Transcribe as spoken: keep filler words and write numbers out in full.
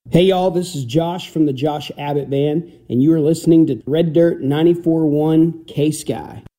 Hey y'all, this is Josh from the Josh Abbott Band, and you are listening to Red Dirt ninety-four point one K-Sky.